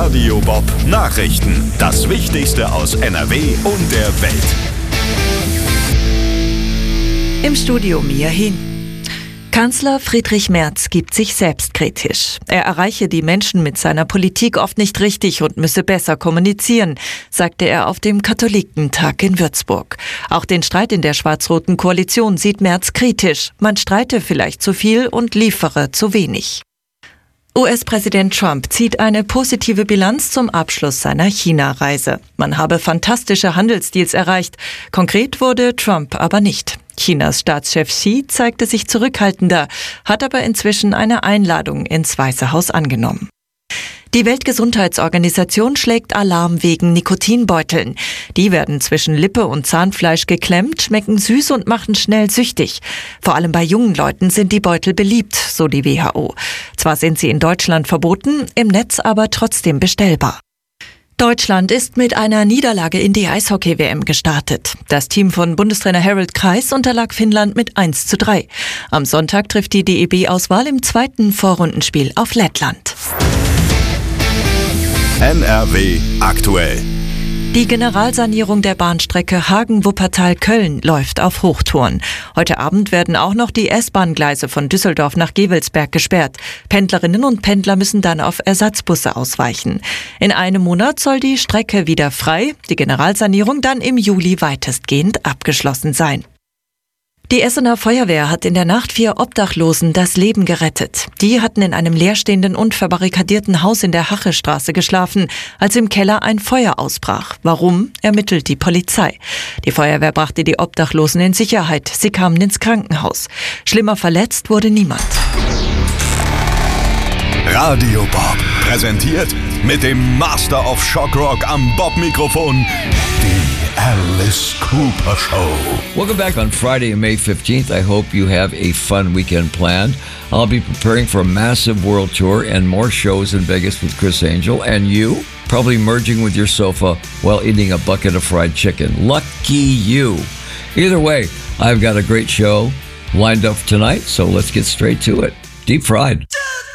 Radio Bob Nachrichten. Das Wichtigste aus NRW und der Welt. Im Studio Mia Hin. Kanzler Friedrich Merz gibt sich selbstkritisch. Er erreiche die Menschen mit seiner Politik oft nicht richtig und müsse besser kommunizieren, sagte er auf dem Katholikentag in Würzburg. Auch den Streit in der schwarz-roten Koalition sieht Merz kritisch. Man streite vielleicht zu viel und liefere zu wenig. US-Präsident Trump zieht eine positive Bilanz zum Abschluss seiner China-Reise. Man habe fantastische Handelsdeals erreicht. Konkret wurde Trump aber nicht. Chinas Staatschef Xi zeigte sich zurückhaltender, hat aber inzwischen eine Einladung ins Weiße Haus angenommen. Die Weltgesundheitsorganisation schlägt Alarm wegen Nikotinbeuteln. Die werden zwischen Lippe und Zahnfleisch geklemmt, schmecken süß und machen schnell süchtig. Vor allem bei jungen Leuten sind die Beutel beliebt, so die WHO. Zwar sind sie in Deutschland verboten, im Netz aber trotzdem bestellbar. Deutschland ist mit einer Niederlage in die Eishockey-WM gestartet. Das Team von Bundestrainer Harald Kreis unterlag Finnland mit 1:3. Am Sonntag trifft die DEB-Auswahl im zweiten Vorrundenspiel auf Lettland. NRW aktuell. Die Generalsanierung der Bahnstrecke Hagen-Wuppertal-Köln läuft auf Hochtouren. Heute Abend werden auch noch die S-Bahn-Gleise von Düsseldorf nach Gevelsberg gesperrt. Pendlerinnen und Pendler müssen dann auf Ersatzbusse ausweichen. In einem Monat soll die Strecke wieder frei, die Generalsanierung dann im Juli weitestgehend abgeschlossen sein. Die Essener Feuerwehr hat in der Nacht 4 Obdachlosen das Leben gerettet. Die hatten in einem leerstehenden und verbarrikadierten Haus in der Hachestraße geschlafen, als im Keller ein Feuer ausbrach. Warum, ermittelt die Polizei. Die Feuerwehr brachte die Obdachlosen in Sicherheit. Sie kamen ins Krankenhaus. Schlimmer verletzt wurde niemand. Radio Bob präsentiert mit dem Master of Shock Rock am Bob-Mikrofon die Alice Cooper Show. Welcome back on Friday, May 15th. I hope you have a fun weekend planned. I'll be preparing for a massive world tour and more shows in Vegas with Chris Angel. And you, probably merging with your sofa while eating a bucket of fried chicken. Lucky you. Either way, I've got a great show lined up tonight, so let's get straight to it. Deep fried.